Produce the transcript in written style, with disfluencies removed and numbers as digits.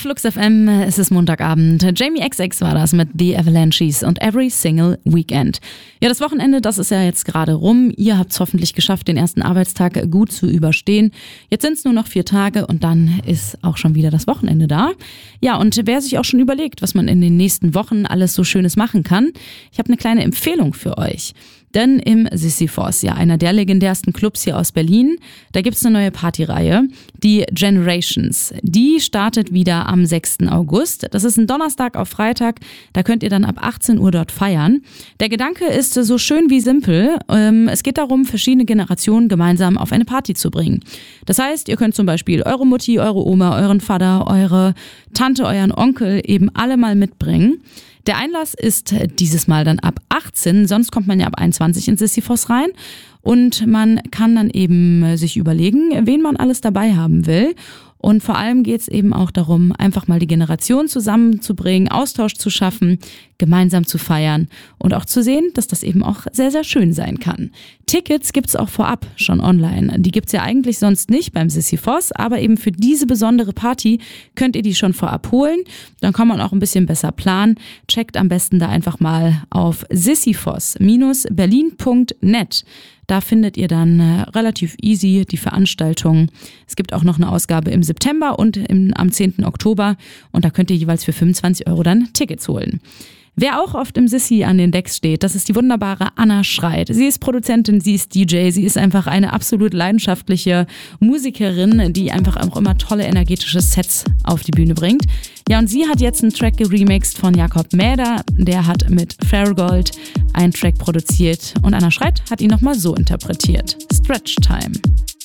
Flux FM, es ist Montagabend. Jamie XX war das mit The Avalanches und Every Single Weekend. Ja, das Wochenende, das ist ja jetzt gerade rum. Ihr habt es hoffentlich geschafft, den ersten Arbeitstag gut zu überstehen. Jetzt sind es nur noch 4 Tage und dann ist auch schon wieder das Wochenende da. Ja, und wer sich auch schon überlegt, was man in den nächsten Wochen alles so Schönes machen kann, ich habe eine kleine Empfehlung für euch. Denn im Sisyphos, ja einer der legendärsten Clubs hier aus Berlin, da gibt's eine neue Partyreihe, die Generations. Die startet wieder am 6. August. Das ist ein Donnerstag auf Freitag. Da könnt ihr dann ab 18 Uhr dort feiern. Der Gedanke ist so schön wie simpel. Es geht darum, verschiedene Generationen gemeinsam auf eine Party zu bringen. Das heißt, ihr könnt zum Beispiel eure Mutti, eure Oma, euren Vater, eure Tante, euren Onkel eben alle mal mitbringen. Der Einlass ist dieses Mal dann ab 18, sonst kommt man ja ab 21 ins Sisyphos rein. Und man kann dann eben sich überlegen, wen man alles dabei haben will. Und vor allem geht es eben auch darum, einfach mal die Generation zusammenzubringen, Austausch zu schaffen, gemeinsam zu feiern und auch zu sehen, dass das eben auch sehr, sehr schön sein kann. Tickets gibt's auch vorab schon online. Die gibt's ja eigentlich sonst nicht beim Sisyphos, aber eben für diese besondere Party könnt ihr die schon vorab holen. Dann kann man auch ein bisschen besser planen. Checkt am besten da einfach mal auf sisyphos-berlin.net. Da findet ihr dann relativ easy die Veranstaltung. Es gibt auch noch eine Ausgabe im September und am 10. Oktober und da könnt ihr jeweils für 25 € dann Tickets holen. Wer auch oft im Sissi an den Decks steht, das ist die wunderbare Anna Schreit. Sie ist Produzentin, sie ist DJ, sie ist einfach eine absolut leidenschaftliche Musikerin, die einfach auch immer tolle energetische Sets auf die Bühne bringt. Ja, und sie hat jetzt einen Track geremixed von Jakob Mäder, der hat mit Fairgold einen Track produziert und Anna Schreit hat ihn nochmal so interpretiert. Stretch Time.